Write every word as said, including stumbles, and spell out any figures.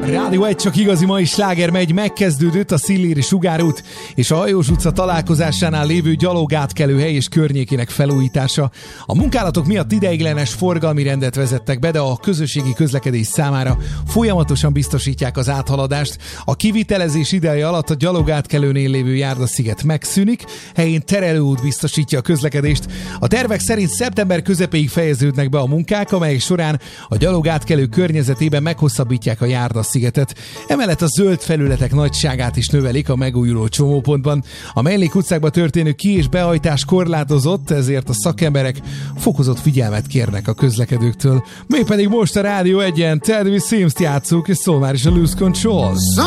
Rádió egy, csak igazi mai sláger megy, megkezdődött a Szilléri Sugárút és a Hajós utca találkozásánál lévő gyalogátkelőhely és környékének felújítása. A munkálatok miatt ideiglenes forgalmi rendet vezettek be, de a közösségi közlekedés számára folyamatosan biztosítják az áthaladást. A kivitelezés ideje alatt a gyalogátkelőnél lévő járdasziget megszűnik, helyén terelőút biztosítja a közlekedést. A tervek szerint szeptember közepéig fejeződnek be a munkák, amelyek során a gyalogátkelő környezetében meghosszabbítják a járdaszigetet. Emellett a zöld felületek nagyságát is növelik a megújuló csomópontban. A mellékutcákba történő ki- és behajtás korlátozott, ezért a szakemberek fokozott figyelmet kérnek a közlekedőktől. Mi pedig most a Rádió egyen Ted We Seems-t játsszuk, és szól már is a Lose Control.